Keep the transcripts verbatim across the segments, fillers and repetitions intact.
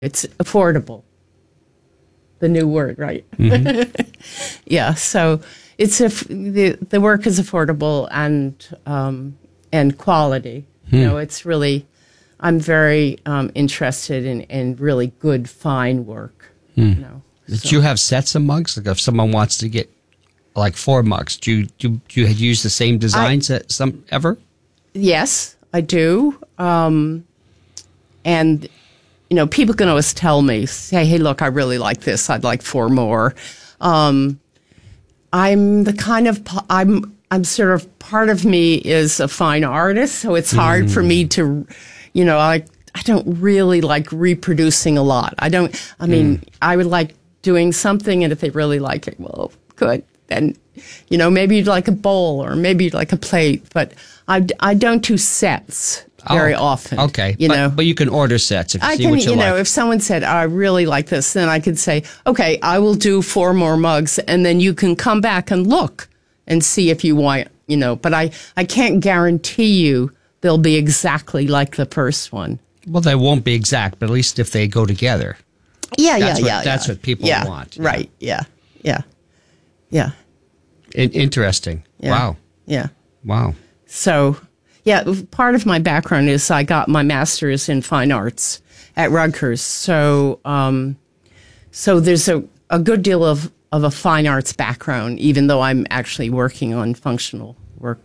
It's affordable. The new word, right? Mm-hmm. Yeah. So it's a, the the work is affordable and um, and quality. Hmm. You know, it's really. I'm very um, interested in, in really good, fine work. Hmm. You know, so. So. Do you have sets of mugs? Like if someone wants to get like four mugs, do you do, do you use the same designs I, at some ever? Yes, I do. Um, and you know, people can always tell me, say, "Hey, look, I really like this. I'd like four more." Um, I'm the kind of I'm I'm sort of part of me is a fine artist, so it's hard mm. for me to. You know, I I don't really like reproducing a lot. I don't, I mean, mm. I would like doing something, and if they really like it, well, good. Then, you know, maybe you'd like a bowl or maybe you'd like a plate, but I, I don't do sets very oh, often. Okay. You but, know, but you can order sets if you I see can, what you, you like. know, if someone said, oh, I really like this, then I could say, okay, I will do four more mugs, and then you can come back and look and see if you want, you know, but I, I can't guarantee you they'll be exactly like the first one. Well, they won't be exact, but at least if they go together. Yeah, that's yeah, what, yeah. That's yeah. what people yeah, want. Right, yeah, yeah, yeah. In- interesting. Yeah. Wow. Yeah. Wow. So, yeah, part of my background is I got my master's in fine arts at Rutgers. So, um, so there's a, a good deal of, of a fine arts background, even though I'm actually working on functional work.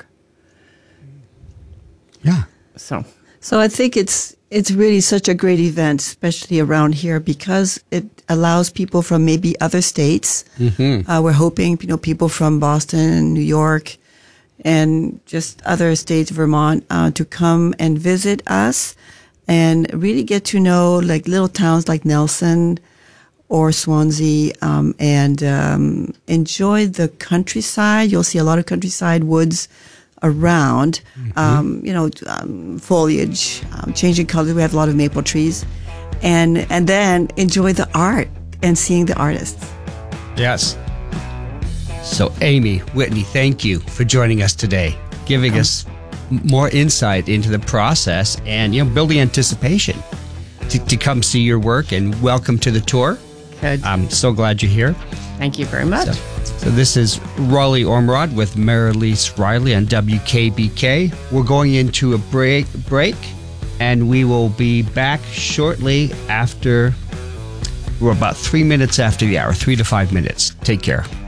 Yeah. So, so I think it's it's really such a great event, especially around here, because it allows people from maybe other states. Mm-hmm. Uh, we're hoping, you know, people from Boston, New York, and just other states, Vermont, uh, to come and visit us and really get to know like little towns like Nelson or Swansea, um, and um, enjoy the countryside. You'll see a lot of countryside woods around, mm-hmm. um, you know, um, foliage, um, changing colors. We have a lot of maple trees, and and then enjoy the art and seeing the artists. Yes. So, Amy, Whitney, thank you for joining us today, giving um, us more insight into the process and, you know, building anticipation to, to come see your work. And welcome to the tour. Good. I'm so glad you're here. Thank you very much. So, so this is Raleigh Ormerod with Marilise Riley on W K B K. We're going into a break, break, and we will be back shortly after. We're about three minutes after the hour, three to five minutes. Take care.